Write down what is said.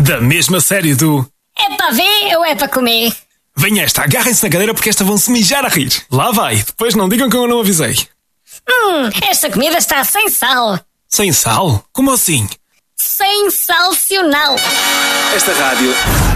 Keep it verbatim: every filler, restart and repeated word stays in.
Da mesma série do... É para ver ou é para comer? Venha esta, agarrem-se na cadeira porque esta vão-se mijar a rir. Lá vai, depois não digam que eu não avisei. Hum, esta comida está sem sal. Sem sal? Como assim? Sensacional. Esta rádio